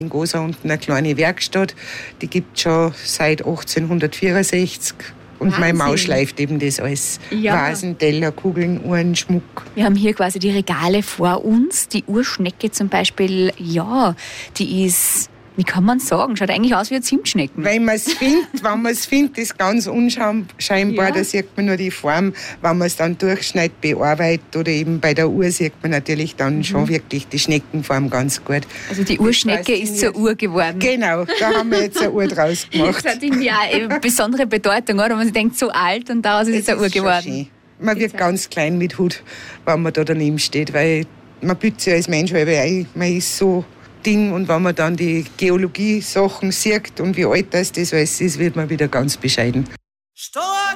In Gosa unten eine kleine Werkstatt, die gibt es schon seit 1864. Und meine Maus schleift eben das alles. Ja. Vasen, Teller, Kugeln, Uhren, Schmuck. Wir haben hier quasi die Regale vor uns. Die Urschnecke zum Beispiel, ja, die ist, wie kann man sagen, schaut eigentlich aus wie eine Zimtschnecken. Wenn man es findet, ist ganz unscheinbar, ja. Da sieht man nur die Form. Wenn man es dann durchschneidet, bearbeitet oder eben bei der Uhr sieht man natürlich dann schon wirklich die Schneckenform ganz gut. Also die Urschnecke ist zur Uhr geworden. Genau, da haben wir jetzt eine Uhr draus gemacht. Das hat irgendwie auch eine besondere Bedeutung, oder? Man denkt, so alt und daraus ist jetzt eine Uhr geworden. Schön. Man wird ganz klein mit Hut, wenn man da daneben steht, weil man büßt sich als Mensch halber ein, man ist so Ding, und wenn man dann die Geologie-Sachen sieht und wie alt das alles ist, wird man wieder ganz bescheiden.